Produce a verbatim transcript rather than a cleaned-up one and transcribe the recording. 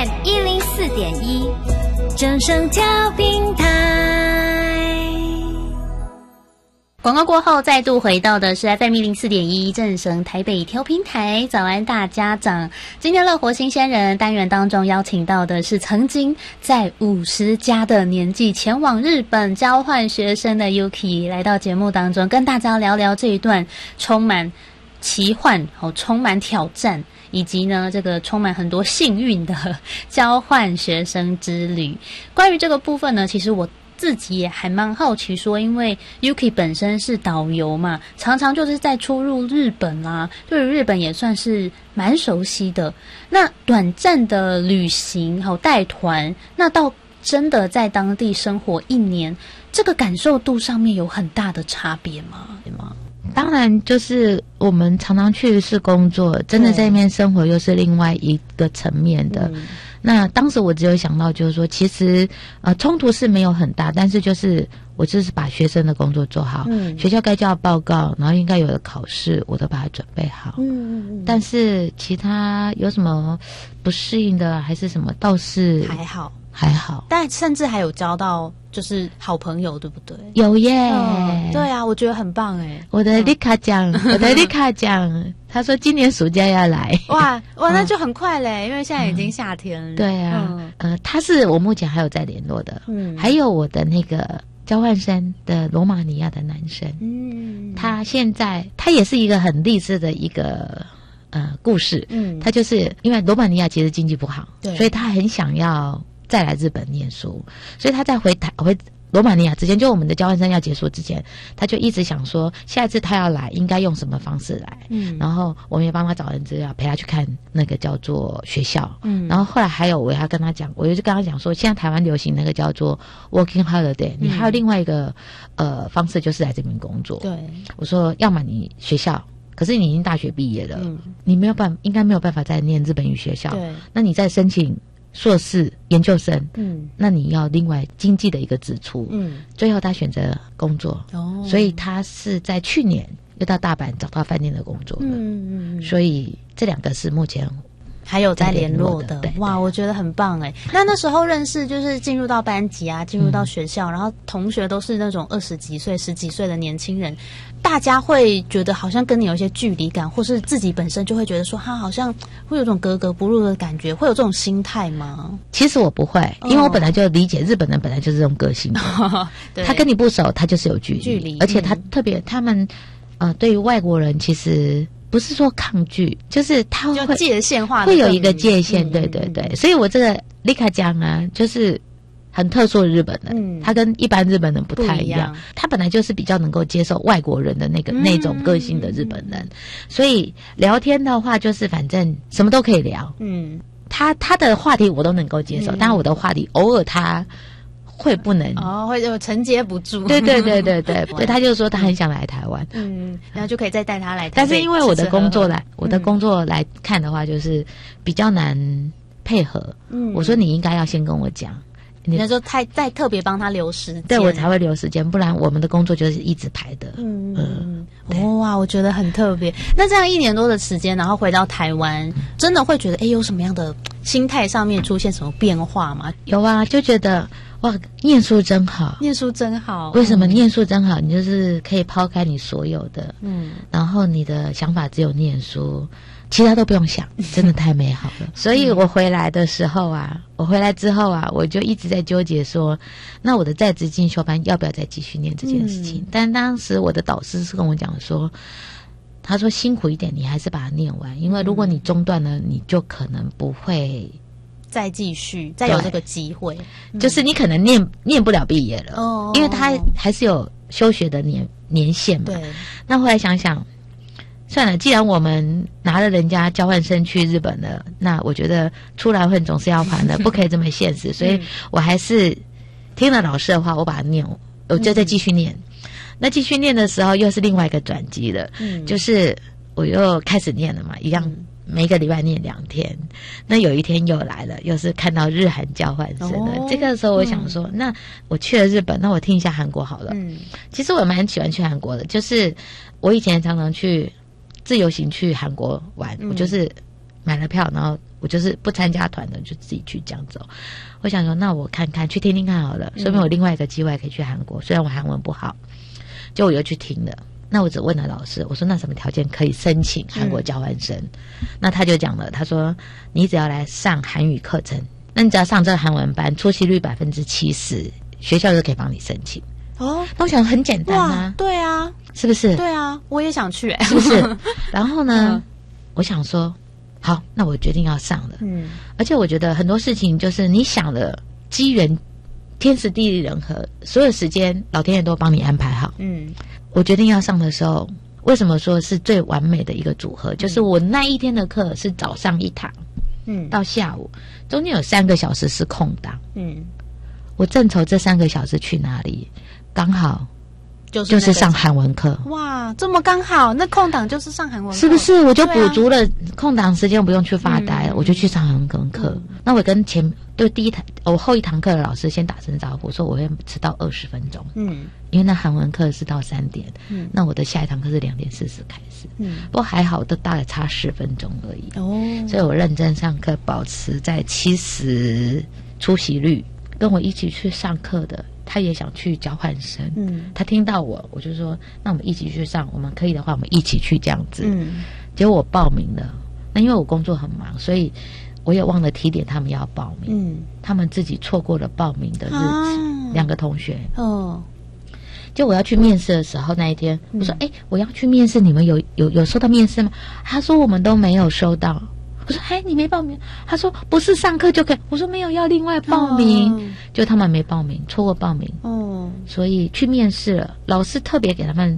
F M 一零四点一，正声调频台。广告过后，再度回到的是 F M 一零四点一正声台北调频台。早安大家长，今天乐活新鲜人单元当中邀请到的是曾经在五十加的年纪前往日本交换学生的 Yuki， 来到节目当中跟大家聊聊这一段充满奇幻、哦、充满挑战，以及呢这个充满很多幸运的交换学生之旅。关于这个部分呢，其实我自己也还蛮好奇说，因为 Yuki 本身是导游嘛，常常就是在出入日本啦，对于日本也算是蛮熟悉的。那短暂的旅行好带团，那到真的在当地生活一年，这个感受度上面有很大的差别吗？对吗？ 当然，就是我们常常去是工作，真的在那边生活又是另外一个层面的。嗯，那当时我只有想到，就是说，其实呃冲突是没有很大，但是就是我就是把学生的工作做好，嗯，学校该交的报告，然后应该有的考试，我都把它准备好。嗯嗯嗯。但是其他有什么不适应的，还是什么，倒是还好。 还好， 但甚至还有交到就是好朋友，对不对？ 有耶， 嗯，对啊，我觉得很棒哎。 我的丽卡讲，嗯，我的丽卡讲，他说今年暑假要来。 哇哇，那就很快嘞，嗯，因为现在已经夏天了。 嗯，对啊，嗯，呃，他是我目前还有在联络的，嗯，还有我的那个交换生的罗马尼亚的男生，嗯，他现在他也是一个很励志的一个呃故事，嗯，他就是因为罗马尼亚其实经济不好，对，所以他很想要再来日本念书，所以他在回台回罗马尼亚之前，就我们的交换生要结束之前，他就一直想说，下一次他要来应该用什么方式来。嗯，然后我们也帮他找人资料，陪他去看那个叫做学校。嗯，然后后来还有我要跟他讲，我就跟他讲说，现在台湾流行那个叫做 working holiday，嗯，你还有另外一个呃方式就是来这边工作。对，我说要么你学校。可是你已经大学毕业了，嗯，你没有办应该没有办法再念日本语学校。对，那你再申请硕士研究生，嗯，那你要另外经济的一个支出，嗯，最后他选择工作，哦，所以他是在去年又到大阪找到饭店的工作了，嗯嗯，所以这两个是目前还有在联络的。哇，我觉得很棒哎。那那时候认识就是进入到班级啊，进入到学校，嗯，然后同学都是那种二十几岁、十几岁的年轻人，大家会觉得好像跟你有一些距离感，或是自己本身就会觉得说他好像会有种格格不入的感觉，会有这种心态吗？ 其实我不会，因为我本来就理解日本人本来就是这种个性的，哦，他跟你不熟，他就是有距离，距离，而且他特别，嗯，他们呃对于外国人其实不是说抗拒，就是他会就界限化， 会有一个界限，嗯，对对对。所以我这个丽卡讲啊，就是很特殊的日本人，嗯，他跟一般日本人不太一样，一样他本来就是比较能够接受外国人的那个，嗯，那种个性的日本人，所以聊天的话就是反正什么都可以聊，嗯，他他的话题我都能够接受，嗯，但我的话题偶尔他会不能哦，会就承接不住。 对对对对对，所以他就说他很想来台湾， 嗯，然后就可以再带他来台湾。 但是因为我的工作来，嗯，我的工作来看的话，就是比较难配合。嗯，我说你应该要先跟我讲， 你那时候太再特别帮他留时间， 对我才会留时间，不然我们的工作就是一直排的。嗯嗯，哦，哇，我觉得很特别。那这样一年多的时间，然后回到台湾，真的会觉得，哎，有什么样的心态上面出现什么变化吗？ 有啊，就觉得。哇，念书真好， 念书真好。 为什么念书真好？你就是可以抛开你所有的，嗯，然后你的想法只有念书，其他都不用想，真的太美好了。所以我回来的时候啊，我回来之后啊，我就一直在纠结说，那我的在职进修班要不要再继续念这件事情？嗯，但当时我的导师是跟我讲说，他说辛苦一点，你还是把它念完，因为如果你中断了，你就可能不会。 再继续，再有这个机会， 嗯，就是你可能念念不了毕业了，哦，因为他还是有休学的年年限嘛。对，那后来想想，算了，既然我们拿了人家交换生去日本了，那我觉得出来混总是要还的，不可以这么现实，所以我还是听了老师的话，我把它念，我就再继续念。嗯，那继续念的时候，又是另外一个转机了，嗯，就是我又开始念了嘛，一样。嗯，每个礼拜念两天，那有一天又来了，又是看到日韩交换生的，哦，这个时候我想说，嗯，那我去了日本，那我听一下韩国好了。嗯，其实我蛮喜欢去韩国的，就是我以前常常去自由行去韩国玩，嗯，我就是买了票，然后我就是不参加团的，就自己去这样走。我想说，那我看看去听听看好了，说明我另外一个机会可以去韩国，虽然我韩文不好，就我又去听了。那我只问了老师，我说那什么条件可以申请韩国交换生？嗯、那他就讲了，他说你只要来上韩语课程，那你只要上这个韩文班，出席率百分之七十，学校就可以帮你申请。哦，那我想很简单啊， 对啊， 是不是？ 对啊，我也想去、欸， 是不是？然后呢，嗯、我想说，好，那我决定要上了。嗯，而且我觉得很多事情就是你想的机缘，天时地利人和，所有时间老天爷都帮你安排好。嗯。我决定要上的时候，为什么说是最完美的一个组合？就是我那一天的课是早上一堂，嗯，到下午中间有三个小时是空档，嗯，我正愁这三个小时去哪里，刚好就是就是上韩文课。 哇，这么刚好，那空档就是上韩文课， 是不是？我就补足了空档时间，我不用去发呆了，嗯、我就去上韩文课。嗯、那我跟前对第一堂我后一堂课的老师先打声招呼，说我会迟到二十分钟，嗯。因为那韩文课是到三点，嗯，那我的下一堂课是两点四十开始，嗯，不过还好，都大概差十分钟而已，哦，所以我认真上课，保持在七十出席率。跟我一起去上课的，他也想去交换生，嗯，他听到我，我就说，那我们一起去上，我们可以的话，我们一起去这样子，嗯，结果我报名了，那因为我工作很忙，所以我也忘了提点他们要报名，嗯，他们自己错过了报名的日子，啊、两个同学，哦。就我要去面试的时候，那一天我说：“哎、嗯欸，我要去面试，你们有有有收到面试吗？”他说：“我们都没有收到。”我说：“哎，你没报名？”他说：“不是上课就可以。”我说：“没有，要另外报名。哦”就他们没报名，错过报名。哦，所以去面试了，老师特别给他们